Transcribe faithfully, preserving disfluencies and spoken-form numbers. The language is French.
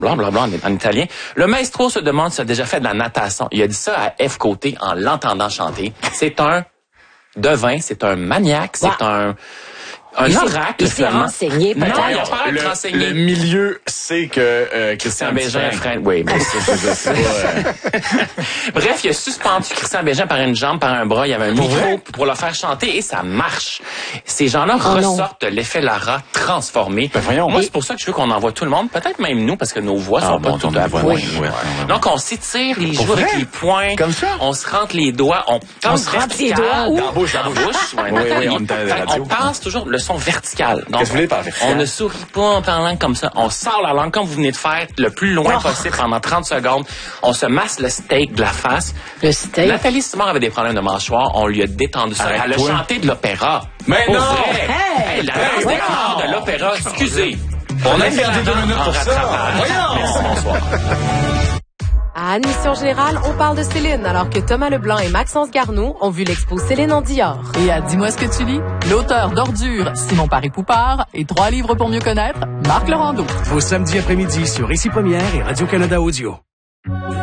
blanc, blanc, blanc en, en italien. Le maestro se demande s'il a déjà fait de la natation. Il a dit ça à F Côté en l'entendant chanter. C'est un devin, c'est un maniaque, c'est wow. un... Un il oracle, il s'est renseigné, peut-être. Non, il a pas le, renseigné. Le milieu sait que euh, Christian Bégin... Frein, oui, mais c'est, c'est, c'est pas... Euh... Bref, il a suspendu Christian Bégin par une jambe, par un bras. Il y avait un pour micro vrai? pour le faire chanter et ça marche. Ces gens-là oh ressortent de l'effet Lara transformé. Ben, voyons. Moi, c'est pour ça que je veux qu'on envoie tout le monde, peut-être même nous, parce que nos voix ah, sont bon, pas toutes à voix. Oui. Oui. Donc, on s'étire les joues avec les poings. Comme ça? On se rentre les doigts. On, on se rentre les doigts où? Dans la bouche. Dans la bouche. Ouais, oui, oui, on, on passe toujours le son vertical. Donc, Qu'est-ce que vous voulez par vertical? On ne sourit pas en parlant comme ça. On sort la langue comme vous venez de faire, le plus loin oh. possible pendant trente secondes. On se masse le steak de la face. Le steak? Nathalie Simard avait des problèmes de mâchoire. On lui a détendu ça. Elle a chanté de l'opéra. Mais non! Vrai. Hey! Hey, la danse des corps de l'opéra. Excusez. On a perdu deux minutes pour ça. Merci, bonsoir. À Admission Générale, on parle de Céline, alors que Thomas Leblanc et Maxence Garneau ont vu l'expo Céline en Dior. Et à Dis-moi ce que tu lis, l'auteur d'Ordures, Simon Paris-Poupard, et Trois livres pour mieux connaître, Marc Laurando. Vos samedis après-midi sur Ici Première et Radio-Canada Audio.